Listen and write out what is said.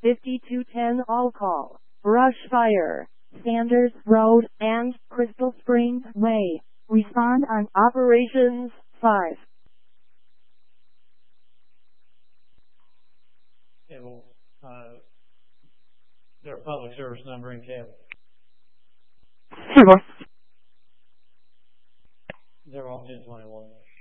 5210 all call. Brush Fire, Sanders Road, and Crystal Springs Way. Respond on Operations 5. Okay, well, their public service number in cabin. 01021.